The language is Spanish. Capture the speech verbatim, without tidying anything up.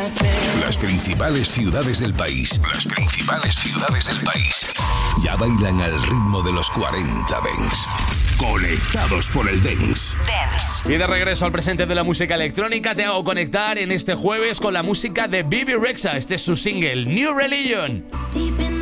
Las principales ciudades del país. Las principales ciudades del país. Ya bailan al ritmo de los cuarenta Dance. Conectados por el Dance. Dance. Y de regreso al presente de la música electrónica, te hago conectar en este jueves con la música de Bebe Rexha. Este es su single, New Religion.